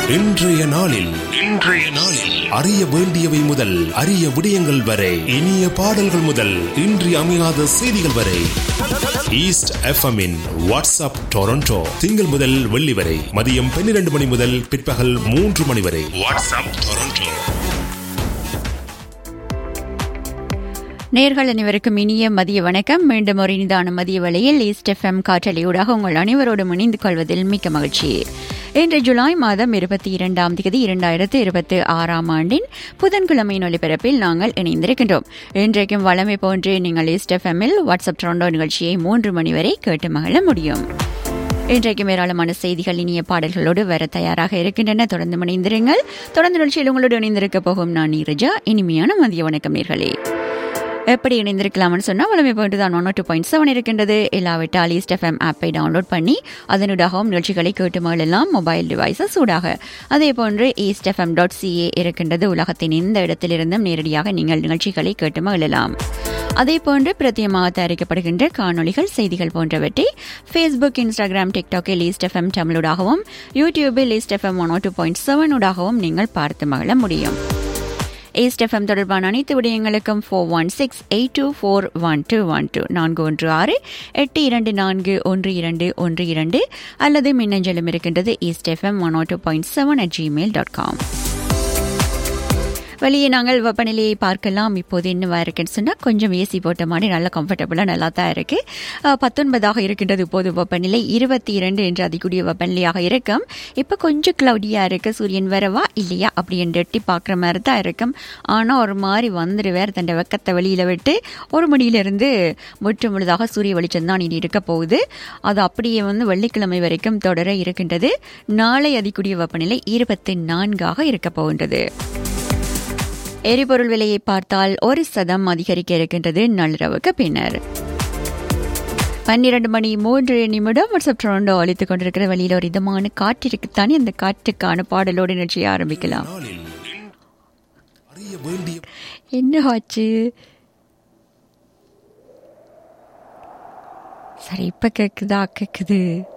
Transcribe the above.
இன்றைய நாளில் அறிய வேண்டியவை முதல் அரிய விடயங்கள் வரை, இனிய பாடல்கள் முதல் இன்றி அமையாத செய்திகள் வரை, ஈஸ்ட் எஃப்எம்மின் வாட்ஸ்அப் டொரண்டோ திங்கள் முதல் வெள்ளி வரை மதியம் 12 மணி முதல் பிற்பகல் 3 மணி வரை. WhatsApp Toronto. நேயர்கள் அனைவருக்கும் இனிய மதிய வணக்கம். மீண்டும் ஒரு இனிதான மதிய வேளையில் ஈஸ்ட் எஃப்எம் காற்றலையூடாக உங்கள் அனைவரோடும் இணைந்து கொள்வதில் மிக்க மகிழ்ச்சி. இன்று ஜூலை மாதம் 22ஆம் தேதி 2026 ஆண்டின் புதன்கிழமையின் ஒலிபரப்பில் நாங்கள் இணைந்திருக்கின்றோம். இன்றைக்கும் வழமை போன்று நீங்கள் ஈஸ்ட் எஃப்எம்மில் வாட்ஸ்அப் டொரண்டோ நிகழ்ச்சியை 3 மணி வரை கேட்டு மகிழ முடியும். இன்றைக்கும் ஏராளமான செய்திகள் இனிய பாடல்களோடு வர தயாராக இருக்கின்றன. தொடர்ந்து இணைந்திருங்கள். தொடர்ந்து நிகழ்ச்சியில் உங்களோடு இணைந்திருக்க போகும் நான் நீரஜா. இனிமையான மதிய வணக்கம் நேயர்களே. எப்படி இணைந்திருக்கலாம்னு சொன்னால் வளமை போயிட்டு தான் 102.7 இருக்கின்றது. இல்லாவிட்டால் ஈஸ்ட் எஃப்எம் ஆப்பை டவுன்லோட் பண்ணி அதனூடாகவும் நிகழ்ச்சிகளை கேட்டு மகிழலாம் மொபைல் டிவைசஸ் ஊடாக. அதே போன்று eastfm.ca இருக்கின்றது. உலகத்தின் எந்த இடத்திலிருந்தும் நேரடியாக நீங்கள் நிகழ்ச்சிகளை கேட்டு மகிழலாம். அதே போன்று பிரத்யேகமாக தயாரிக்கப்படுகின்ற காணொலிகள், செய்திகள் போன்றவற்றை ஃபேஸ்புக், இன்ஸ்டாகிராம், டிக்டாக்கில் ஈஸ்ட் எஃப்எம் தமிழூடாகவும், யூடியூபில் ஈஸ்ட் எஃப்எம் 102.7 ஊடாகவும் நீங்கள் பார்த்து மகிழ முடியும். ஈஸ்ட் எஃப்எம் தொடர்பான அனைத்து விடயங்களுக்கும் 416-824-1212 416-824-1212 அல்லது மின்னஞ்சலும் இருக்கின்றது eastfm102.7@gmail.com. வெளியே நாங்கள் வெப்பநிலையை பார்க்கலாம். இப்போது என்ன இருக்குன்னு சொன்னால் கொஞ்சம் ஏசி போட்ட மாதிரி நல்ல கம்ஃபர்டபுளாக நல்லா தான் இருக்கு. 19 இருக்கின்றது இப்போது வெப்பநிலை. 22 என்று அதிகூடிய வெப்பநிலையாக இருக்கும். இப்போ கொஞ்சம் கிளவுடியாக இருக்கு. சூரியன் வரவா இல்லையா அப்படின்னு எட்டி பார்க்குற மாதிரி தான் இருக்கும். ஆனால் ஒரு மாதிரி வந்துடுவார் தன் வெக்கத்தை வெளியில் விட்டு 1 மணியிலிருந்து முழுதாக சூரிய வெளிச்சம் தான் இனி இருக்க போகுது. அது அப்படியே வெள்ளிக்கிழமை வரைக்கும் தொடர இருக்கின்றது. நாளை அதிகூடிய வெப்பநிலை 24 இருக்க போகின்றது. எரிபொருள் விலையை பார்த்தால் 1% அதிகரிக்க இருக்கின்றது நள்ளிரவுக்கு பின்னர். 12 மணி 3 வாட்ஸ்அப் டொரண்டோ அளித்துக் கொண்டிருக்கிற வழியில் ஒரு இதமான காற்று இருக்குத்தானே. அந்த காற்றுக்கான பாடலோடு நிகழ்ச்சியை ஆரம்பிக்கலாம். என்ன ஆச்சு? சரி, இப்ப கேக்குதா? கேக்குது.